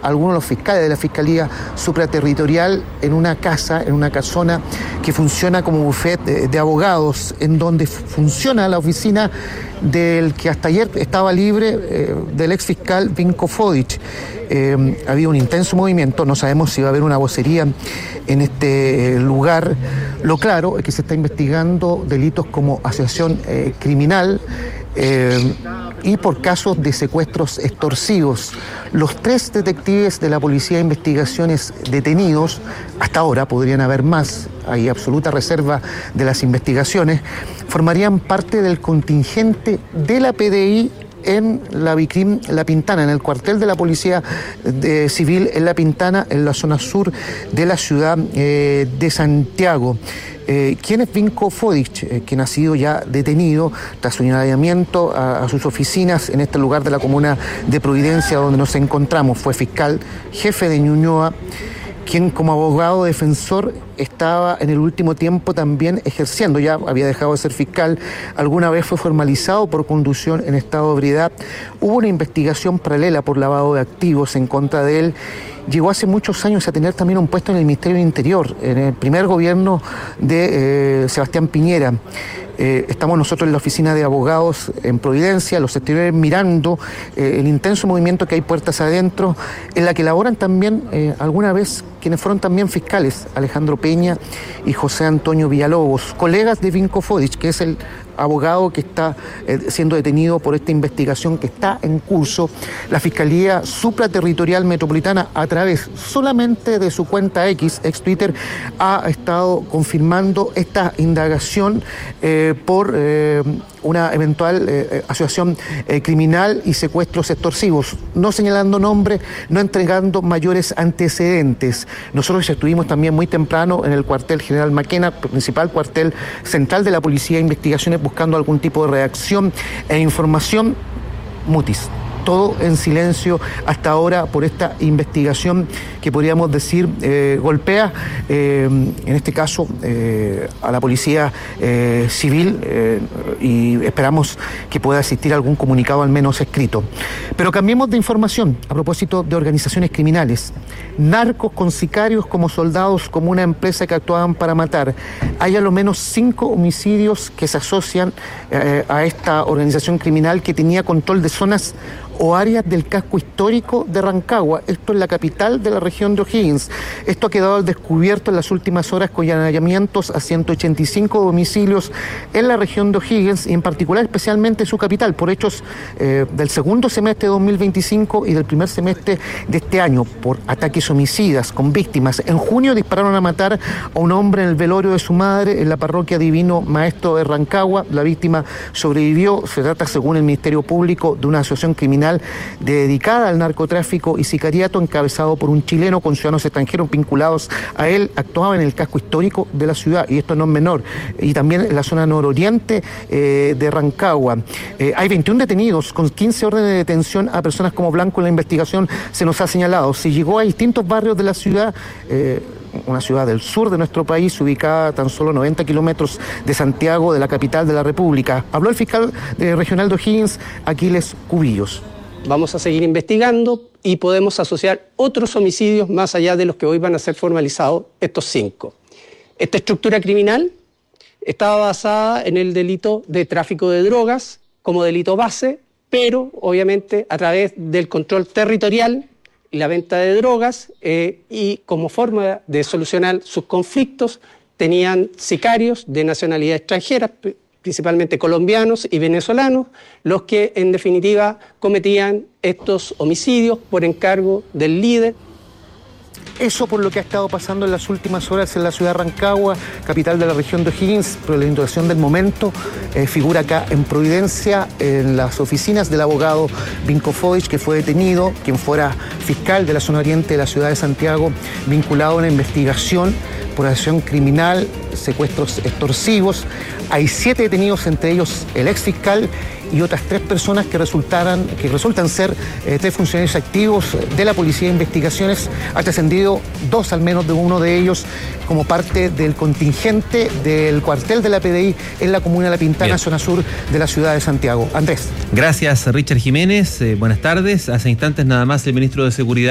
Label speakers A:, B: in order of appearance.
A: algunos de los fiscales de la Fiscalía Supraterritorial en una casa, en una casona que funciona como bufete de abogados, en donde funciona la oficina del que hasta ayer estaba libre, del ex fiscal Vinko Fodic. Había un intenso movimiento, no sabemos si va a haber una vocería en este lugar. Lo claro es que se está investigando delitos como asociación criminal y por casos de secuestros extorsivos. Los 3 detectives de la Policía de Investigaciones detenidos, hasta ahora podrían haber más, hay absoluta reserva de las investigaciones, formarían parte del contingente de la PDI en la Vicrim La Pintana, en el cuartel de la Policía Civil en La Pintana, en la zona sur de la ciudad de Santiago. ¿Quién es Vinko Fodic? Quien ha sido ya detenido tras su allanamiento a sus oficinas en este lugar de la comuna de Providencia, donde nos encontramos. Fue fiscal jefe de Ñuñoa, quien como abogado defensor estaba en el último tiempo también ejerciendo, ya había dejado de ser fiscal, alguna vez fue formalizado por conducción en estado de ebriedad. Hubo una investigación paralela por lavado de activos en contra de él. Llegó hace muchos años a tener también un puesto en el Ministerio del Interior, en el primer gobierno de Sebastián Piñera. Estamos nosotros en la oficina de abogados en Providencia, los exteriores mirando el intenso movimiento que hay puertas adentro, en la que laboran también alguna vez quienes fueron también fiscales, Alejandro Peña y José Antonio Villalobos, colegas de Vinko Fodic, que es el abogado que está siendo detenido por esta investigación que está en curso. La Fiscalía Supraterritorial Metropolitana, a través solamente de su cuenta ex Twitter, ha estado confirmando esta indagación por una eventual asociación criminal y secuestros extorsivos, no señalando nombre, no entregando mayores antecedentes. Nosotros estuvimos también muy temprano en el cuartel General Maquena, principal cuartel central de la Policía de Investigaciones, buscando algún tipo de reacción e información. Mutis. Todo en silencio hasta ahora por esta investigación que podríamos decir golpea, en este caso, a la Policía Civil, y esperamos que pueda existir algún comunicado al menos escrito. Pero cambiemos de información a propósito de organizaciones criminales. Narcos con sicarios como soldados, como una empresa que actuaban para matar. Hay a lo menos 5 homicidios que se asocian a esta organización criminal que tenía control de zonas o áreas del casco histórico de Rancagua. Esto es la capital de la región de O'Higgins. Esto ha quedado al descubierto en las últimas horas con allanamientos a 185 domicilios en la región de O'Higgins y en particular especialmente su capital por hechos del segundo semestre de 2025 y del primer semestre de este año por ataques homicidas con víctimas. En junio dispararon a matar a un hombre en el velorio de su madre en la parroquia Divino Maestro de Rancagua. La víctima sobrevivió. Se trata, según el Ministerio Público, de una asociación criminal dedicada al narcotráfico y sicariato encabezado por un chileno con ciudadanos extranjeros vinculados a él. Actuaba en el casco histórico de la ciudad y esto no es menor, y también en la zona nororiente de Rancagua. Hay 21 detenidos con 15 órdenes de detención a personas como blanco en la investigación, se nos ha señalado. Se llegó a distintos barrios de la ciudad, una ciudad del sur de nuestro país, ubicada a tan solo 90 kilómetros de Santiago, de la capital de la República. Habló el fiscal regional de O'Higgins, Aquiles Cubillos.
B: Vamos a seguir investigando y podemos asociar otros homicidios más allá de los que hoy van a ser formalizados, estos 5. Esta estructura criminal estaba basada en el delito de tráfico de drogas como delito base, pero obviamente a través del control territorial y la venta de drogas y como forma de solucionar sus conflictos tenían sicarios de nacionalidad extranjera, principalmente colombianos y venezolanos, los que en definitiva cometían estos homicidios por encargo del líder.
A: Eso por lo que ha estado pasando en las últimas horas en la ciudad de Rancagua, capital de la región de O'Higgins, pero la situación del momento figura acá en Providencia, en las oficinas del abogado Vinko Fodic, que fue detenido, quien fuera fiscal de la zona oriente de la ciudad de Santiago, vinculado a una investigación por acción criminal, secuestros extorsivos. Hay 7 detenidos, entre ellos el ex fiscal y otras 3 personas que resultan ser 3 funcionarios activos de la Policía de Investigaciones. Ha trascendido 2 al menos de uno de ellos como parte del contingente del cuartel de la PDI en la comuna de La Pintana, bien, zona sur de la ciudad de Santiago. Andrés.
C: Gracias, Richard Jiménez. Buenas tardes. Hace instantes nada más el ministro de Seguridad